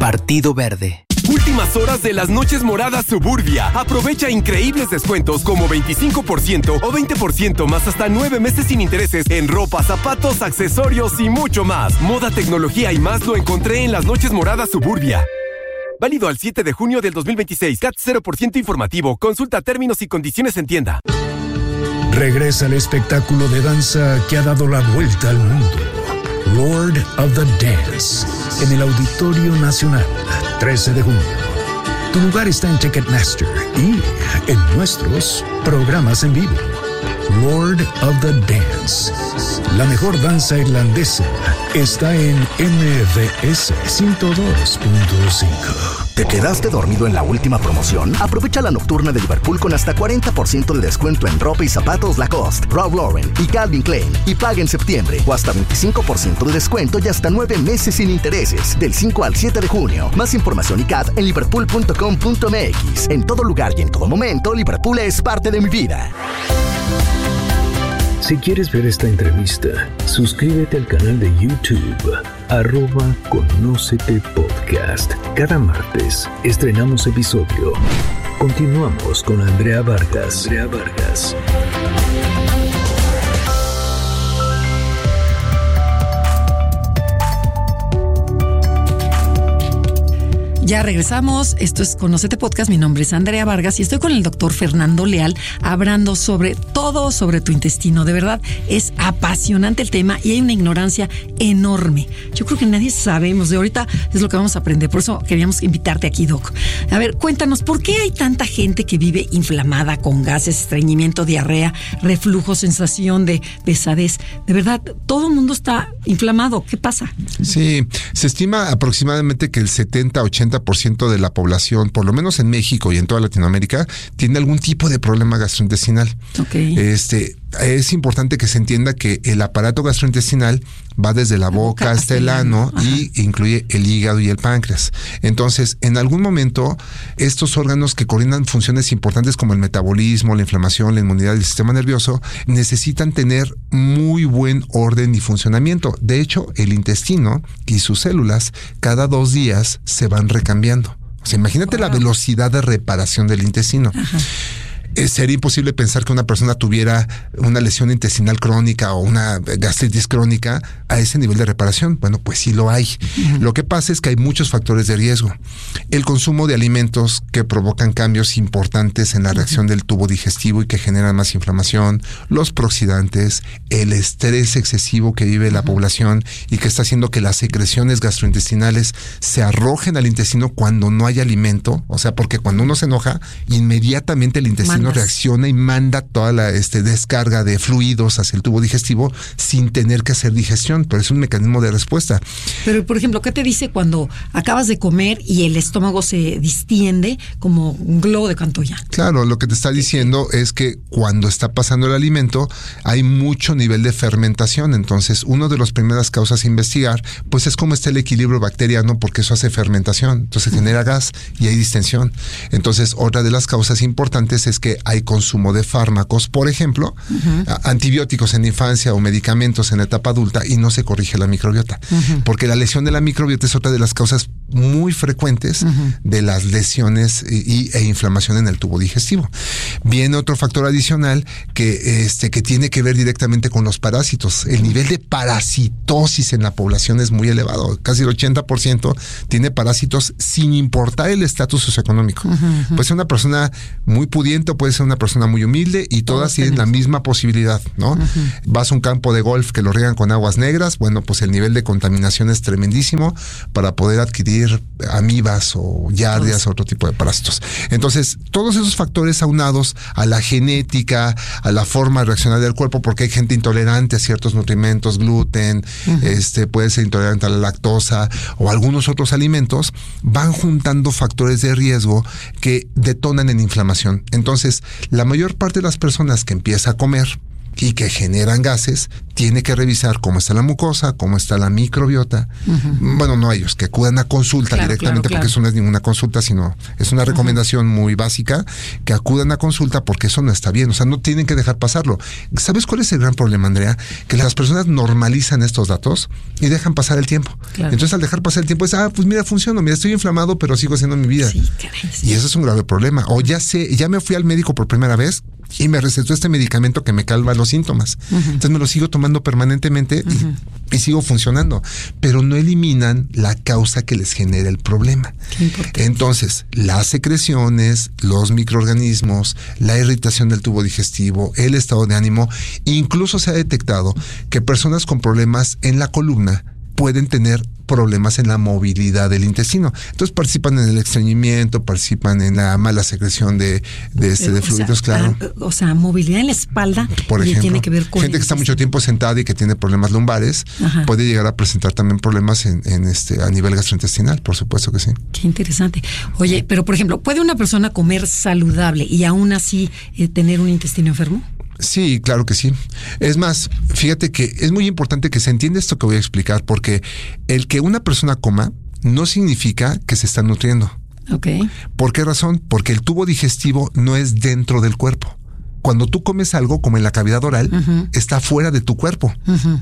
Partido Verde. Últimas horas de las noches moradas Suburbia. Aprovecha increíbles descuentos como 25% o 20% más hasta 9 meses sin intereses en ropa, zapatos, accesorios y mucho más. Moda, tecnología y más lo encontré en las noches moradas Suburbia. Válido al 7 de junio del 2026. CAT 0% informativo. Consulta términos y condiciones en tienda. Regresa el espectáculo de danza que ha dado la vuelta al mundo. Lord of the Dance, en el Auditorio Nacional, 13 de junio. Tu lugar está en Ticketmaster y en nuestros programas en vivo. Lord of the Dance, la mejor danza irlandesa, está en MBS 102.5. ¿Te quedaste dormido en la última promoción? Aprovecha la nocturna de Liverpool con hasta 40% de descuento en ropa y zapatos Lacoste, Ralph Lauren y Calvin Klein. Y paga en septiembre o hasta 25% de descuento y hasta 9 meses sin intereses. Del 5 al 7 de junio. Más información y CAT en liverpool.com.mx. En todo lugar y en todo momento, Liverpool es parte de mi vida. Si quieres ver esta entrevista, suscríbete al canal de YouTube, @Conócete Podcast. Cada martes estrenamos episodio. Continuamos con Andrea Vargas. Ya regresamos, esto es Conócete Podcast, mi nombre es Andrea Vargas y estoy con el doctor Fernando Leal hablando sobre todo sobre tu intestino. De verdad, es apasionante el tema y hay una ignorancia enorme. Yo creo que nadie sabemos, de ahorita es lo que vamos a aprender, por eso queríamos invitarte aquí, Doc. A ver, cuéntanos, ¿por qué hay tanta gente que vive inflamada con gases, estreñimiento, diarrea, reflujo, sensación de pesadez? De verdad, todo el mundo está inflamado, ¿qué pasa? Sí, se estima aproximadamente que el 70-80% de la población, por lo menos en México y en toda Latinoamérica, tiene algún tipo de problema gastrointestinal. Okay. Es importante que se entienda que el aparato gastrointestinal va desde la boca hasta el ano y incluye el hígado y el páncreas. Entonces, en algún momento, estos órganos que coordinan funciones importantes como el metabolismo, la inflamación, la inmunidad del sistema nervioso, necesitan tener muy buen orden y funcionamiento. De hecho, el intestino y sus células cada 2 días se van recambiando. O sea, imagínate la velocidad de reparación del intestino. Ajá. Sería imposible pensar que una persona tuviera una lesión intestinal crónica o una gastritis crónica a ese nivel de reparación. Bueno, pues sí lo hay. Uh-huh. Lo que pasa es que hay muchos factores de riesgo. El consumo de alimentos que provocan cambios importantes en la reacción del tubo digestivo y que generan más inflamación, los prooxidantes, el estrés excesivo que vive la población y que está haciendo que las secreciones gastrointestinales se arrojen al intestino cuando no hay alimento. O sea, porque cuando uno se enoja, inmediatamente el intestino reacciona y manda toda la descarga de fluidos hacia el tubo digestivo sin tener que hacer digestión, pero es un mecanismo de respuesta. Pero, por ejemplo, ¿qué te dice cuando acabas de comer y el estómago se distiende como un globo de Cantoya? Claro, lo que te está diciendo es que cuando está pasando el alimento hay mucho nivel de fermentación. Entonces, una de las primeras causas a investigar, pues es cómo está el equilibrio bacteriano, porque eso hace fermentación. Entonces genera gas y hay distensión. Entonces, otra de las causas importantes es que hay consumo de fármacos, por ejemplo, antibióticos en la infancia o medicamentos en la etapa adulta y no se corrige la microbiota. Porque la lesión de la microbiota es otra de las causas muy frecuentes de las lesiones e inflamación en el tubo digestivo. Viene otro factor adicional que tiene que ver directamente con los parásitos. El nivel de parasitosis en la población es muy elevado. Casi el 80% tiene parásitos sin importar el estatus socioeconómico. Puede ser una persona muy pudiente, puede ser una persona muy humilde y todas tienen la misma posibilidad, ¿no? Vas a un campo de golf que lo riegan con aguas negras, bueno, pues el nivel de contaminación es tremendísimo para poder adquirir amibas o yardias o otro tipo de parásitos. Entonces, todos esos factores aunados a la genética, a la forma de reaccionar del cuerpo, porque hay gente intolerante a ciertos nutrimentos, gluten, puede ser intolerante a la lactosa o algunos otros alimentos, van juntando factores de riesgo que detonan en inflamación. Entonces, la mayor parte de las personas que empieza a comer y que generan gases, tiene que revisar cómo está la mucosa, cómo está la microbiota. Bueno, no ellos, que acudan a consulta directamente, porque eso no es ninguna consulta, sino es una recomendación muy básica, que acudan a consulta porque eso no está bien. O sea, no tienen que dejar pasarlo. ¿Sabes cuál es el gran problema, Andrea? Que las personas normalizan estos datos y dejan pasar el tiempo. Entonces, al dejar pasar el tiempo es, pues mira, funciono, mira, estoy inflamado, pero sigo haciendo mi vida. Sí, caray, sí. Y eso es un grave problema. O ya me fui al médico por primera vez y me recetó este medicamento que me calma los síntomas. Entonces me lo sigo tomando permanentemente y sigo funcionando, pero no eliminan la causa que les genera el problema. Entonces, las secreciones, los microorganismos, la irritación del tubo digestivo, el estado de ánimo, incluso se ha detectado que personas con problemas en la columna pueden tener problemas en la movilidad del intestino. Entonces participan en el estreñimiento, participan en la mala secreción de fluidos, claro. O sea, movilidad en la espalda, por ejemplo, tiene que ver con gente que está mucho tiempo sentada y que tiene problemas lumbares, puede llegar a presentar también problemas a nivel gastrointestinal, por supuesto que sí. Qué interesante. Oye, pero por ejemplo, ¿puede una persona comer saludable y aún así tener un intestino enfermo? Sí, claro que sí. Es más, fíjate que es muy importante que se entienda esto que voy a explicar, porque el que una persona coma no significa que se está nutriendo. Okay. ¿Por qué razón? Porque el tubo digestivo no es dentro del cuerpo. Cuando tú comes algo, como en la cavidad oral, está fuera de tu cuerpo.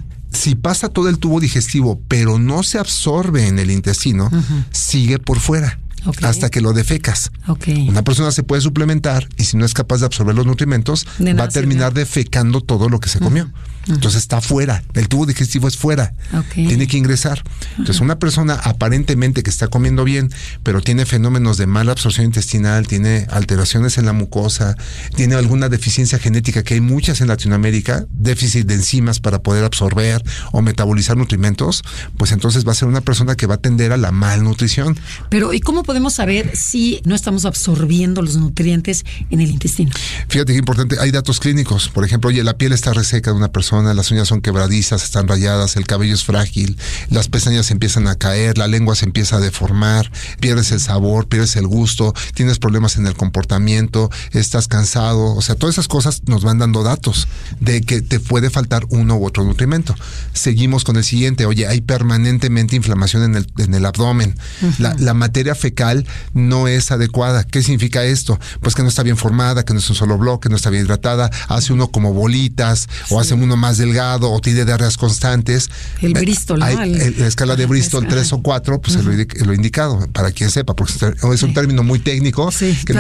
Si pasa todo el tubo digestivo, pero no se absorbe en el intestino, sigue por fuera. Hasta que lo defecas. Una persona se puede suplementar y si no es capaz de absorber los nutrimentos, va a terminar defecando todo lo que se comió. Entonces está fuera, el tubo digestivo es fuera, tiene que ingresar. Entonces una persona aparentemente que está comiendo bien, pero tiene fenómenos de mala absorción intestinal, tiene alteraciones en la mucosa, tiene alguna deficiencia genética, que hay muchas en Latinoamérica, déficit de enzimas para poder absorber o metabolizar nutrimentos, pues entonces va a ser una persona que va a tender a la malnutrición. Pero ¿y cómo podemos saber si no estamos absorbiendo los nutrientes en el intestino? Fíjate qué importante, hay datos clínicos. Por ejemplo, oye, la piel está reseca de una persona, las uñas son quebradizas, están rayadas, el cabello es frágil, las pestañas empiezan a caer, la lengua se empieza a deformar, pierdes el sabor, pierdes el gusto, tienes problemas en el comportamiento, estás cansado. O sea, todas esas cosas nos van dando datos de que te puede faltar uno u otro nutrimento. Seguimos con el siguiente. Oye, hay permanentemente inflamación en el abdomen. La materia fecal no es adecuada. ¿Qué significa esto? Pues que no está bien formada, que no es un solo bloque, no está bien hidratada, hace uno como bolitas, o hace uno más delgado, o tiene diarreas constantes. El Bristol, ¿no? La escala de Bristol 3 o 4, pues es lo indicado, para quien sepa, porque es un término muy técnico, que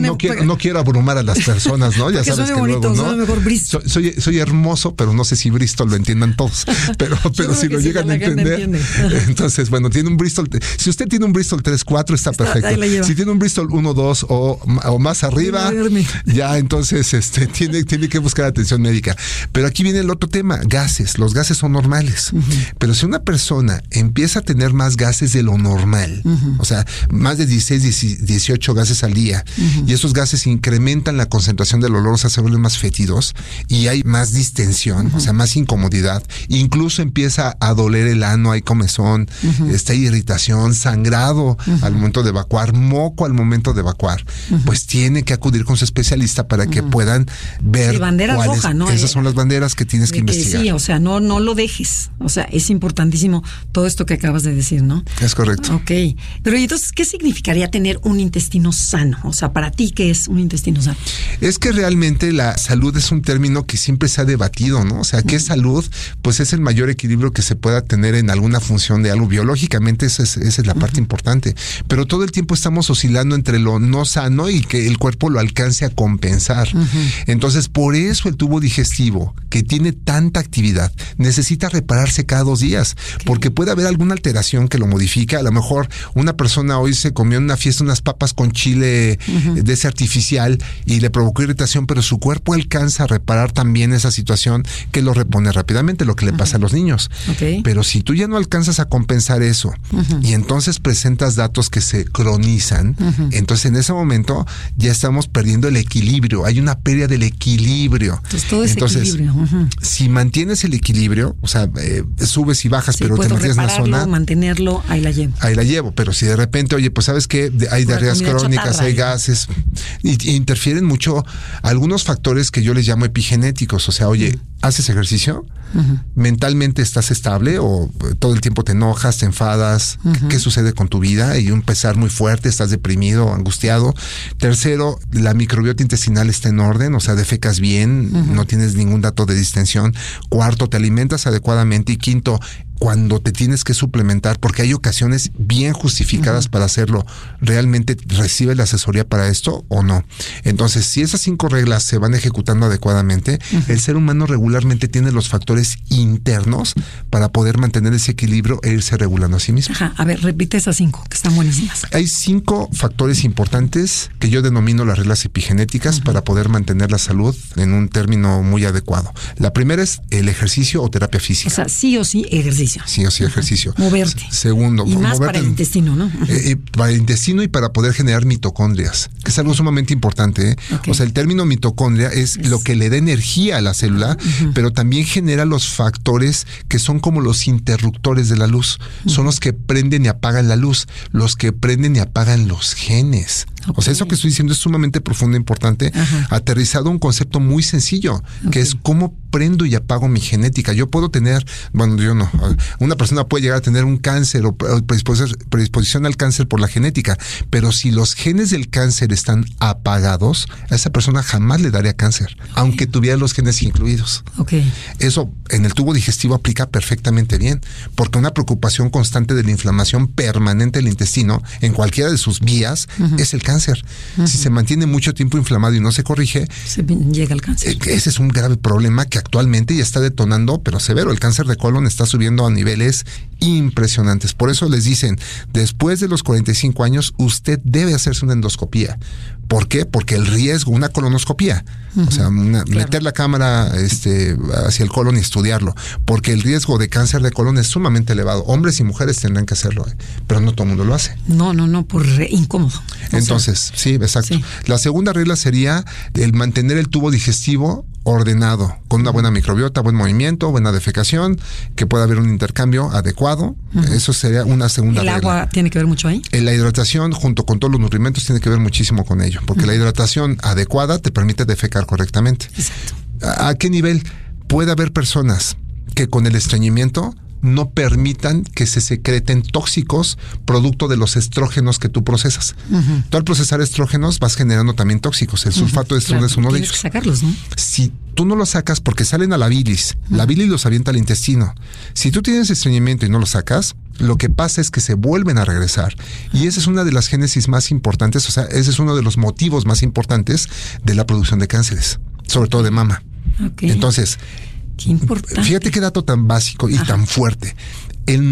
no quiero abrumar a las personas, ¿no? Ya sabes que bonito, luego, ¿no? Mejor Bristol. Soy hermoso, pero no sé si Bristol lo entiendan todos, pero si lo llegan a entender. Entonces, bueno, tiene un Bristol, si usted tiene un Bristol 3-4, está perfecto. Si tiene un Bristol 1-2 o más arriba, ya entonces tiene que buscar atención médica. Pero aquí viene el otro tema, gases. Los gases son normales. Pero si una persona empieza a tener más gases de lo normal, o sea, más de 16, 18 gases al día, y esos gases incrementan la concentración del olor, o sea, se vuelven más fétidos, y hay más distensión, o sea, más incomodidad, incluso empieza a doler el ano, hay comezón, hay irritación, sangrado al momento de evacuar, moco al momento de evacuar, pues tiene que acudir con su especialista para que puedan ver bandera roja, ¿no? Esas son las banderas que tienes que investigar. Sí, o sea, no lo dejes. O sea, es importantísimo todo esto que acabas de decir, ¿no? Es correcto. Ok. Pero entonces, ¿qué significaría tener un intestino sano? O sea, para ti, ¿qué es un intestino sano? Es que realmente la salud es un término que siempre se ha debatido, ¿no? O sea, ¿qué es salud? Pues es el mayor equilibrio que se pueda tener en alguna función de algo. Biológicamente esa es la parte importante. Pero todo el tiempo estamos oscilando entre lo no sano y que el cuerpo lo alcance a compensar. Entonces, por eso el tubo digestivo, que tiene tanta actividad, necesita repararse cada 2 días, porque puede haber alguna alteración que lo modifica. A lo mejor una persona hoy se comió en una fiesta unas papas con chile de ese artificial y le provocó irritación, pero su cuerpo alcanza a reparar también esa situación, que lo repone rápidamente, lo que le pasa a los niños. Pero si tú ya no alcanzas a compensar eso y entonces presentas datos que se cronizan, entonces en ese momento ya estamos perdiendo el equilibrio, hay una pérdida del equilibrio. Entonces todo es equilibrio. Si mantienes el equilibrio, o sea, subes y bajas, pero te mantienes en la zona. Mantenerlo, ahí la llevo. Ahí la llevo, pero si de repente, oye, pues sabes que hay diarreas crónicas, chatarra, hay gases, y interfieren mucho algunos factores que yo les llamo epigenéticos. O sea, oye, ¿haces ejercicio? Mentalmente estás estable o todo el tiempo te enojas, te enfadas. ¿Qué sucede con tu vida? Hay un pesar muy fuerte, estás deprimido, angustiado. Tercero, la microbiota intestinal está en orden, o sea, defecas bien, no tienes ningún dato de distensión. Cuarto, te alimentas adecuadamente. Y quinto, cuando te tienes que suplementar, porque hay ocasiones bien justificadas para hacerlo, ¿realmente recibes la asesoría para esto o no? Entonces, si esas 5 reglas se van ejecutando adecuadamente, el ser humano regularmente tiene los factores internos para poder mantener ese equilibrio e irse regulando a sí mismo. A ver, repite esas 5, que están buenísimas. Hay 5 factores importantes que yo denomino las reglas epigenéticas para poder mantener la salud en un término muy adecuado. La primera es el ejercicio o terapia física. O sea, sí o sí ejercicio. Sí o sí, ejercicio. Moverte. Segundo, y más para el intestino, ¿no? Para el intestino y para poder generar mitocondrias, que es algo sumamente importante. O sea, el término mitocondria es lo que le da energía a la célula, pero también genera los factores que son como los interruptores de la luz. Son los que prenden y apagan la luz, los que prenden y apagan los genes. O sea, eso que estoy diciendo es sumamente profundo e importante, aterrizado a un concepto muy sencillo, que es cómo prendo y apago mi genética. Yo puedo tener, bueno, yo no, una persona puede llegar a tener un cáncer o predisposición al cáncer por la genética, pero si los genes del cáncer están apagados, a esa persona jamás le daría cáncer, aunque tuviera los genes incluidos. Eso en el tubo digestivo aplica perfectamente bien, porque una preocupación constante de la inflamación permanente del intestino en cualquiera de sus vías es el cáncer. Si se mantiene mucho tiempo inflamado y no se corrige, se llega al cáncer. Ese es un grave problema que actualmente ya está detonando, pero severo. El cáncer de colon está subiendo a niveles impresionantes. Por eso les dicen, después de los 45 años, usted debe hacerse una endoscopía. ¿Por qué? Porque el riesgo, una colonoscopía, o sea, meter la cámara hacia el colon y estudiarlo, porque el riesgo de cáncer de colon es sumamente elevado. Hombres y mujeres tendrán que hacerlo, pero no todo el mundo lo hace. No, por incómodo. Entonces, sí, exacto. Sí. La segunda regla sería el mantener el tubo digestivo ordenado, con una buena microbiota, buen movimiento, buena defecación, que pueda haber un intercambio adecuado. Eso sería una segunda regla. ¿El agua tiene que ver mucho ahí? La hidratación, junto con todos los nutrimentos, tiene que ver muchísimo con ello, porque la hidratación adecuada te permite defecar correctamente. Exacto. ¿A qué nivel? Puede haber personas que con el estreñimiento no permitan que se secreten tóxicos producto de los estrógenos que tú procesas. Tú al procesar estrógenos vas generando también tóxicos. El sulfato de estrón es uno de ellos. Tienes que sacarlos, ¿no? Si tú no los sacas porque salen a la bilis, la bilis los avienta al intestino. Si tú tienes estreñimiento y no los sacas, lo que pasa es que se vuelven a regresar. Y esa es una de las génesis más importantes, o sea, ese es uno de los motivos más importantes de la producción de cánceres, sobre todo de mama. Entonces, qué importante. Fíjate qué dato tan básico y tan fuerte. El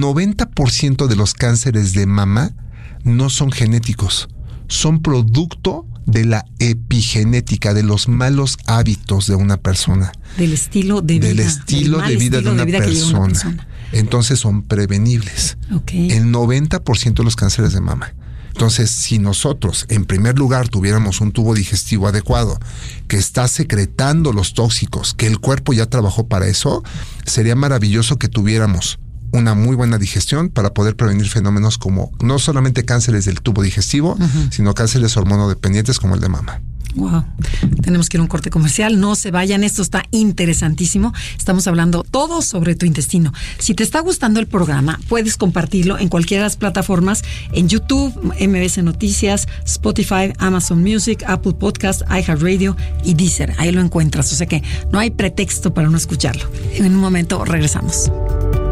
90% de los cánceres de mama no son genéticos, son producto de la epigenética, de los malos hábitos de una persona. Del estilo de vida. Del estilo de vida de una persona. Entonces son prevenibles. El 90% de los cánceres de mama. Entonces, si nosotros, en primer lugar, tuviéramos un tubo digestivo adecuado, que está secretando los tóxicos, que el cuerpo ya trabajó para eso, sería maravilloso que tuviéramos una muy buena digestión para poder prevenir fenómenos como no solamente cánceres del tubo digestivo, sino cánceres hormonodependientes como el de mama. Wow. Tenemos que ir a un corte comercial. No se vayan, esto está interesantísimo. Estamos hablando todo sobre tu intestino. Si te está gustando el programa, puedes compartirlo en cualquiera de las plataformas, en YouTube, MBS Noticias, Spotify, Amazon Music, Apple Podcast, iHeartRadio y Deezer. Ahí lo encuentras. O sea que no hay pretexto para no escucharlo. En un momento regresamos.